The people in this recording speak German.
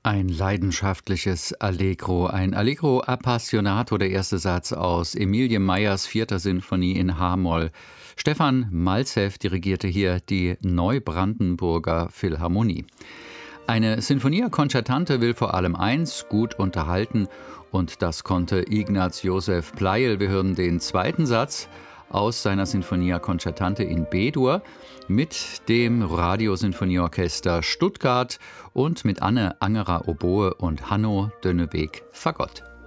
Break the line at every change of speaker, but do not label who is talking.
Ein leidenschaftliches Allegro, ein Allegro Appassionato, der erste Satz aus Emilie Meyers 4. Sinfonie in H-Moll. Stefan Malzew dirigierte hier die Neubrandenburger Philharmonie. Eine Sinfonia Concertante will vor allem eins: gut unterhalten, und das konnte Ignaz Josef Pleyel. Wir hören den zweiten Satz aus seiner Sinfonia Concertante in B-Dur mit dem Radiosinfonieorchester Stuttgart und mit Anne Angerer Oboe und Hanno Dönnebeek Fagott.